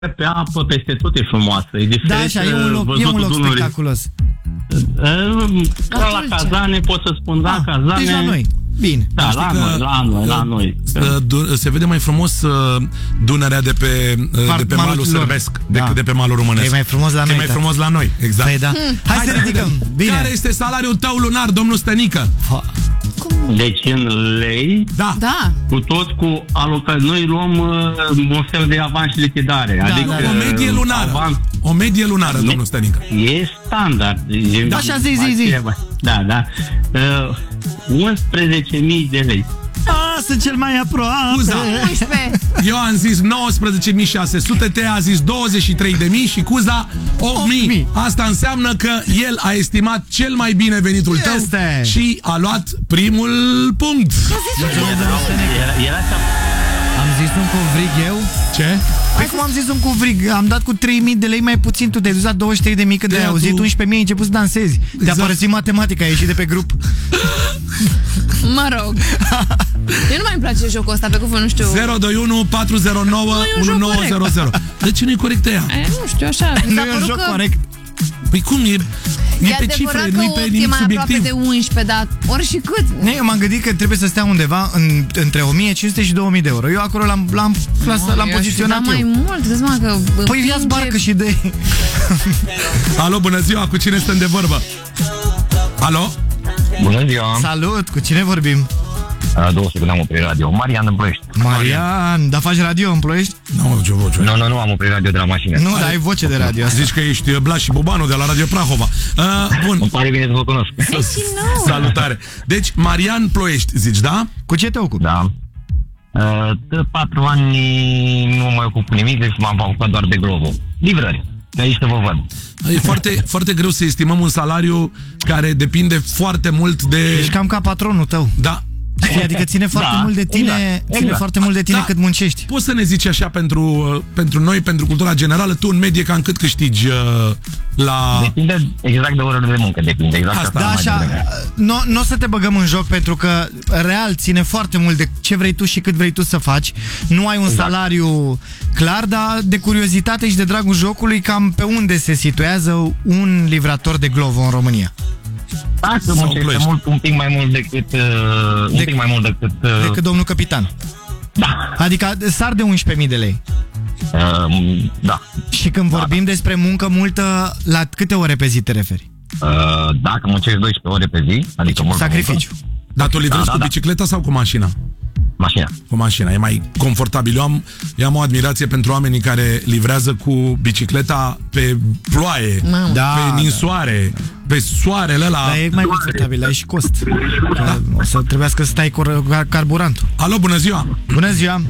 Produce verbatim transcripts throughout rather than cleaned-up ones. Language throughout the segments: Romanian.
pe apă, peste tot e frumoasă. E diferit. Da, așa, e un loc, e un loc spectaculos. Ca la Cazane, pot să spun, da, Cazane. Deci la noi. Bine. Da, la noi, la noi, la noi. Se vede mai frumos Dunărea de pe, de pe malul sârbesc decât da. de pe malul românesc. E mai frumos la noi. E mai frumos la noi, exact. Păi da. Hmm. Hai, Hai să ridicăm. Bine. Care este salariul tău lunar, domnul Stănică? Cum? Deci în lei, da. da. Cu tot cu alocație. Noi luăm uh, un fel de avans și lichidare. Da, adică da. O medie lunară. Avans... O medie lunară, Me... domnul Stănică. E standard. E da, așa zi, zi, zi. Da, da. Uh, unsprezece mii de lei. Ah, sunt cel mai aproape. Cuza. Eu am zis nouăsprezece mii șase sute, te a zis douăzeci și trei de mii și Cuza opt mii. Asta înseamnă că el a estimat cel mai bine venitul tău este. Și a luat primul punct. Am zis un covrig eu. Ce? Păi cum am zis un covrig? Am dat cu trei mii de lei mai puțin. Tu te-ai dus la douăzeci și trei de mii. Că de-ai auzit tu... unsprezece mii, ai început să dansezi. Exact. Te-a părăsit matematica, ai ieșit de pe grup. Mă rog. Eu nu mai îmi place jocul ăsta, pe cuvânt, nu știu. zero doi unu patru zero nouă unu nouă zero zero. De ce nu-i corect ea? Nu știu, așa. Nu e un joc că... corect. Păi cum e? E, e pe cifre, nu e pe nimic mai subiectiv. De unsprezece, dar ori și cât. Ne, eu m-am gândit că trebuie să stea undeva în, între o mie cinci sute și două mii de euro. Eu acolo l-am, l-am, oh, l-am poziționat eu. mai mult, dă seama că... Păi ia-ți barcă și de... Alo, bună ziua, cu cine stăm de vorbă? Alo? Bună ziua. Salut, cu cine vorbim? A, două secunde am oprit radio. Marian în Ploiești. Marian, dar faci radio în Ploiești? Nu, ce voce. Nu, nu, nu, am oprit radio de la mașină. Nu, dar ai voce de radio. Zici că ești Blas și Bubanu de la Radio Prahova. Uh, bun. Îmi pare bine să vă cunosc. Salutare. Deci, Marian Ploiești, zici, da? Cu ce te ocupi? Da. Uh, de patru ani nu mă ocup cu nimic, deci m-am ocupat doar de Glovo. Livrări. De aici să vă văd. E foarte, foarte greu să estimăm un salariu care depinde foarte mult de... Ești cam ca patronul tău. Da. Adică ține foarte da, mult de tine, exact, ține exact. foarte mult de tine da. cât muncești. Poți să ne zici așa pentru, pentru noi, pentru cultura generală, tu în medie cam cât câștigi uh, la... Depinde exact de orele de muncă, depinde exact. Asta, da, așa, nu, nu o să te băgăm în joc pentru că real ține foarte mult de ce vrei tu și cât vrei tu să faci. Nu ai un exact. salariu clar, dar de curiozitate și de dragul jocului, cam pe unde se situează un livrator de Glovo în România? Da, să muncește mult, un pic mai mult decât uh, un de, pic mai mult decât uh, decât domnul capitan. Da. Adică sar de unsprezece mii de lei. Uh, da. Și când da, vorbim da. despre muncă multă, la câte ore pe zi te referi? Uh, dacă muncești doisprezece ore pe zi, adică mult sacrificiu. Dar tu livrezi da, da, cu bicicleta da. sau cu mașina? Mașina. Cu mașina, e mai confortabil. Eu am, eu am o admirație pentru oamenii care livrează cu bicicleta pe ploaie, da, pe ninsoare, da. pe soarele ăla. Dar e mai confortabil, ai și cost. Da. O să trebuiască să stai cu carburantul. Alo, bună ziua! Bună ziua!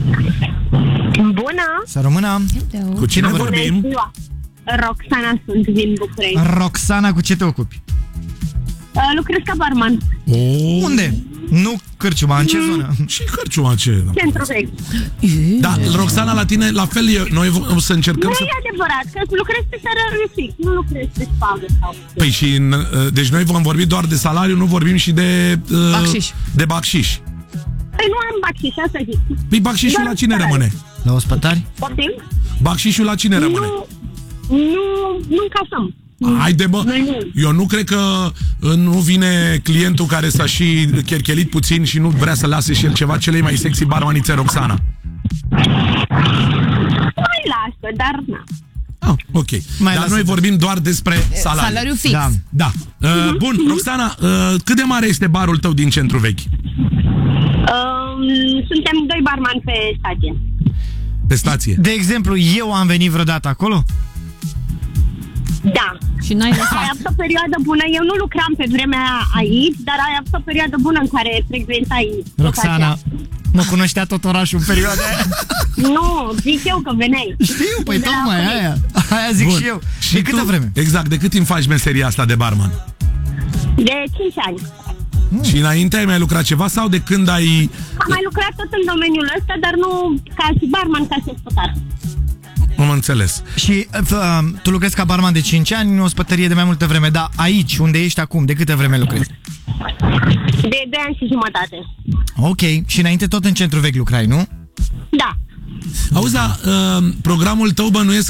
Bună! Să rămână! Cu cine bună vorbim? Ziua. Roxana sunt din București. Roxana, cu ce te ocupi? Uh, lucrez ca barman. Oh. Unde? Nu cârciuma, în ce mm. zonă? Și cârciuma ce? Centru vechi. Da, Roxana, la tine, la fel, eu, noi o să încercăm nu să... Nu e adevărat, că lucrez pe salariu fix, nu lucrez pe spagă sau... Păi și, în, deci noi vom vorbi doar de salariu, nu vorbim și de... Uh, bacșiș. De bacșiș. Păi nu am bacșiș, asta zic. Păi bacșișul doar la cine rămâne? La ospătari? Poftim? Bacșișul la cine rămâne? Nu, nu, nu încasăm. Haide, bă, eu nu cred că nu vine clientul care s-a și cherchelit puțin și nu vrea să lase și el ceva celei mai sexy barmanițe, Roxana. Mai lasă, dar na. Ah, ok. Mai dar noi vorbim doar despre salariu. Salariu fix. Da. da. Uh, mm-hmm. Bun, Roxana, uh, cât de mare este barul tău din Centru Vechi? Um, suntem doi barmani pe stație. Pe stație? De exemplu, eu am venit vreodată acolo? Da. Și n-ai lăsat. Ai avut o perioadă bună, eu nu lucram pe vremea aici, dar ai avut o perioadă bună în care frecventai. Roxana, mă cunoștea tot orașul în perioada aia? Nu, zic eu că veneai. Știu, păi tocmai aia. Aia zic Bun. și eu. Și de câtă tu, vreme? Exact, de cât timp faci meseria asta de barman? De cinci ani. Hmm. Și înainte ai mai lucrat ceva sau de când ai... Am mai lucrat tot în domeniul ăsta, dar nu ca și barman, ca și ospătar. Am înțeles. Și uh, tu lucrezi ca barman de cinci ani în o ospătărie de mai multă vreme, dar aici, unde ești acum, de câtă vreme lucrezi? De doi ani și jumătate. Ok. Și înainte tot în Centru Vechi lucrai, nu? Da. Auzi, da, uh, programul tău bănuiesc